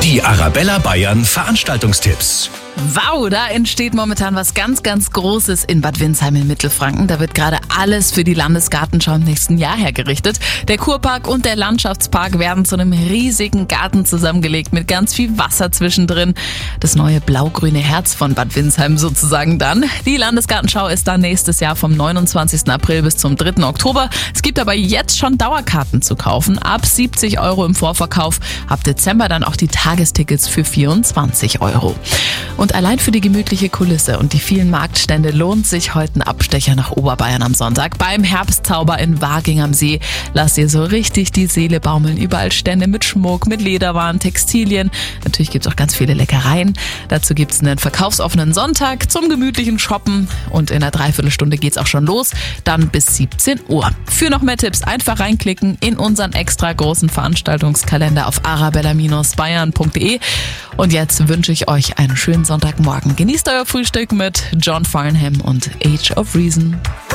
Die Arabella Bayern Veranstaltungstipps. Wow, da entsteht momentan was ganz, ganz Großes in Bad Windsheim in Mittelfranken. Da wird gerade alles für die Landesgartenschau im nächsten Jahr hergerichtet. Der Kurpark und der Landschaftspark werden zu einem riesigen Garten zusammengelegt mit ganz viel Wasser zwischendrin. Das neue blau-grüne Herz von Bad Windsheim sozusagen dann. Die Landesgartenschau ist dann nächstes Jahr vom 29. April bis zum 3. Oktober. Es gibt aber jetzt schon Dauerkarten zu kaufen. Ab 70 € im Vorverkauf. Ab Dezember dann auch die Tagestickets für 24 €. Und allein für die gemütliche Kulisse und die vielen Marktstände lohnt sich heute ein Abstecher nach Oberbayern am Sonntag. Beim Herbstzauber in Waging am See lasst ihr so richtig die Seele baumeln. Überall Stände mit Schmuck, mit Lederwaren, Textilien. Natürlich gibt's auch ganz viele Leckereien. Dazu gibt's einen verkaufsoffenen Sonntag zum gemütlichen Shoppen. Und in einer Dreiviertelstunde geht's auch schon los. Dann bis 17 Uhr. Für noch mehr Tipps einfach reinklicken in unseren extra großen Veranstaltungskalender auf arabella-bayern.de. Und jetzt wünsche ich euch einen schönen Sonntagmorgen. Genießt euer Frühstück mit John Farnham und Age of Reason.